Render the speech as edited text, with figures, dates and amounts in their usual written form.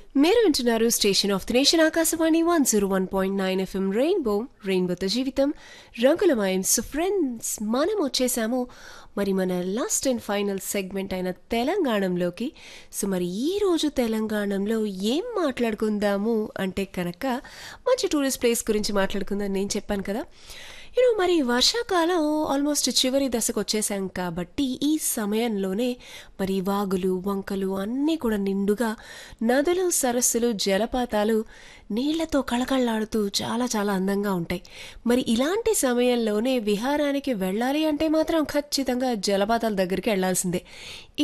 మీరు వింటున్నారు station of the nation Akashvani 101.9 FM రెయిన్బోతో జీవితం రంగులమయం. సో ఫ్రెండ్స్, మనం వచ్చేసాము మరి మన లాస్ట్ అండ్ ఫైనల్ సెగ్మెంట్ అయిన తెలంగాణలోకి. సో మరి ఈరోజు తెలంగాణలో ఏం మాట్లాడుకుందాము అంటే కనుక మంచి టూరిస్ట్ ప్లేస్ గురించి మాట్లాడుకుందాం నేను చెప్పాను కదా. మరి వర్షాకాలం ఆల్మోస్ట్ చివరి దశకు వచ్చేసాం కాబట్టి ఈ సమయంలోనే మరి వాగులు వంకలు అన్నీ కూడా నిండుగా నదులు సరస్సులు జలపాతాలు నీళ్లతో కళకళలాడుతూ చాలా చాలా అందంగా ఉంటాయి. మరి ఇలాంటి సమయంలోనే విహారానికి వెళ్ళాలి అంటే మాత్రం ఖచ్చితంగా జలపాతాల దగ్గరికి వెళ్లాల్సిందే.